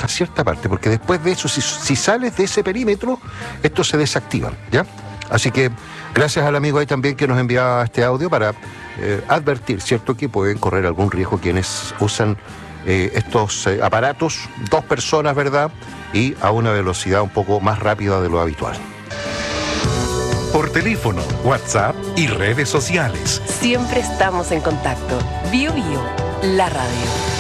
hasta cierta parte, porque después de eso, si sales de ese perímetro, estos se desactivan, ¿ya? Así que gracias al amigo ahí también que nos enviaba este audio para advertir, ¿cierto?, que pueden correr algún riesgo quienes usan estos aparatos, 2 personas, ¿verdad?, y a una velocidad un poco más rápida de lo habitual. Por teléfono, WhatsApp y redes sociales. Siempre estamos en contacto. Bio Bio, la radio.